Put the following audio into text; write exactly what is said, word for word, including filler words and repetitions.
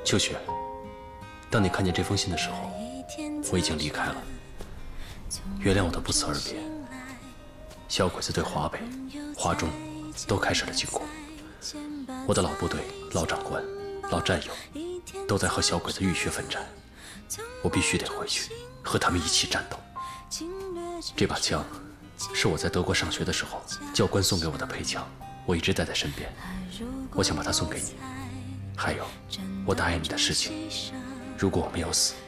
秋雪，当你看见这封信的时候，我已经离开了。原谅我的不辞而别。小鬼子对华北、华中都开始了进攻，我的老部队、老长官、老战友都在和小鬼子浴血奋战，我必须得回去和他们一起战斗。这把枪是我在德国上学的时候教官送给我的配枪，我一直带在身边，我想把它送给你。还有，我答应你的事情，如果我没有死，